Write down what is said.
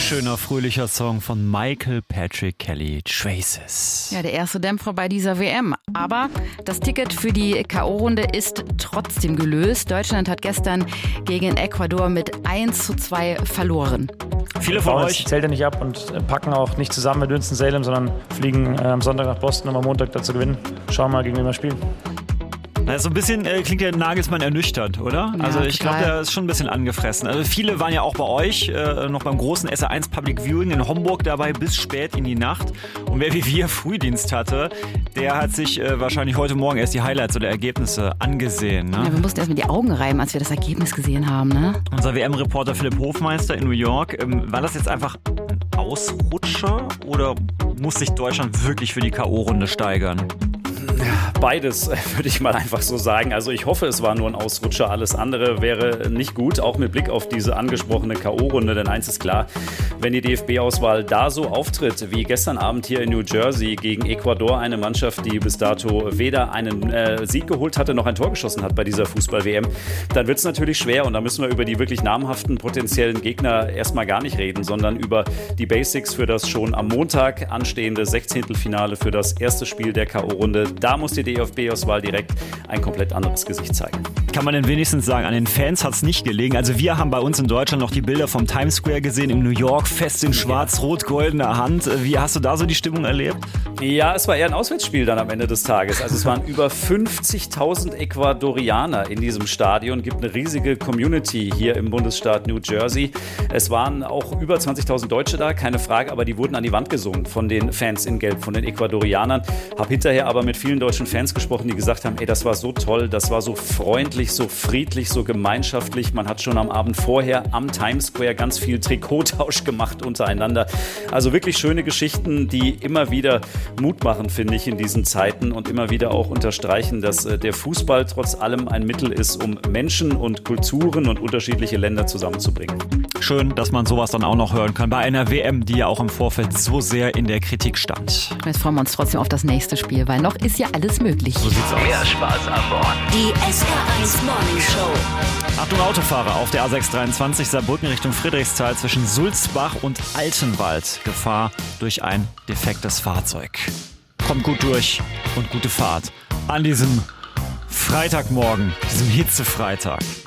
Schöner, fröhlicher Song von Michael Patrick Kelly, Traces. Ja, der erste Dämpfer bei dieser WM. Aber das Ticket für die K.O.-Runde ist trotzdem gelöst. Deutschland hat gestern gegen Ecuador mit 1:2 verloren. Viele von euch zählt nicht ab und packen auch nicht zusammen mit Winston-Salem, sondern fliegen am Sonntag nach Boston, um am Montag dazu gewinnen. Schauen wir mal, gegen wen wir spielen. So ein bisschen klingt der Nagelsmann ernüchtert, oder? Ja, also ich glaube, total. der ist schon ein bisschen angefressen. Also viele waren ja auch bei euch noch beim großen SR1 Public Viewing in Homburg dabei bis spät in die Nacht. Und wer wie wir Frühdienst hatte, der hat sich wahrscheinlich heute Morgen erst die Highlights oder Ergebnisse angesehen. Ne? Ja, wir mussten erst mit die Augen reiben, als wir das Ergebnis gesehen haben. Ne? Unser WM-Reporter Philipp Hofmeister in New York, war das jetzt einfach ein Ausrutscher oder muss sich Deutschland wirklich für die K.O.-Runde steigern? Beides, würde ich mal einfach so sagen. Also ich hoffe, es war nur ein Ausrutscher. Alles andere wäre nicht gut, auch mit Blick auf diese angesprochene K.O.-Runde. Denn eins ist klar, wenn die DFB-Auswahl da so auftritt, wie gestern Abend hier in New Jersey gegen Ecuador, eine Mannschaft, die bis dato weder einen Sieg geholt hatte, noch ein Tor geschossen hat bei dieser Fußball-WM, dann wird es natürlich schwer. Und da müssen wir über die wirklich namhaften potenziellen Gegner erstmal gar nicht reden, sondern über die Basics für das schon am Montag anstehende 16. Finale für das erste Spiel der K.O.-Runde. Da muss die DFB-Auswahl direkt ein komplett anderes Gesicht zeigen. Kann man denn wenigstens sagen, an den Fans hat es nicht gelegen. Also wir haben bei uns in Deutschland noch die Bilder vom Times Square gesehen in New York, fest in schwarz-rot-goldener Hand. Wie hast du da so die Stimmung erlebt? Ja, es war eher ein Auswärtsspiel dann am Ende des Tages. Also es waren über 50.000 Ecuadorianer in diesem Stadion. Es gibt eine riesige Community hier im Bundesstaat New Jersey. Es waren auch über 20.000 Deutsche da, keine Frage, aber die wurden an die Wand gesungen von den Fans in Gelb, von den Ecuadorianern. Habe hinterher aber mit vielen deutschen Fans gesprochen, die gesagt haben, ey, das war so toll, das war so freundlich, so friedlich, so gemeinschaftlich. Man hat schon am Abend vorher am Times Square ganz viel Trikottausch gemacht untereinander. Also wirklich schöne Geschichten, die immer wieder Mut machen, finde ich, in diesen Zeiten und immer wieder auch unterstreichen, dass der Fußball trotz allem ein Mittel ist, um Menschen und Kulturen und unterschiedliche Länder zusammenzubringen. Schön, dass man sowas dann auch noch hören kann bei einer WM, die ja auch im Vorfeld so sehr in der Kritik stand. Jetzt freuen wir uns trotzdem auf das nächste Spiel, weil noch ist ja alles möglich. So sieht's aus. Mehr Spaß an Bord. Die SR1 Morning Show. Achtung Autofahrer, auf der A623 Saarbrücken Richtung Friedrichsthal zwischen Sulzbach und Altenwald. Gefahr durch ein defektes Fahrzeug. Kommt gut durch und gute Fahrt an diesem Freitagmorgen, diesem Hitzefreitag.